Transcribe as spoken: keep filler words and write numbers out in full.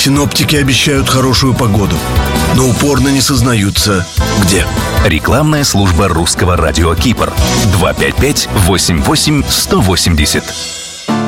Синоптики обещают хорошую погоду, но упорно не сознаются, где. Рекламная служба русского радио Кипр. два пять пять восемь восемь сто восемьдесят.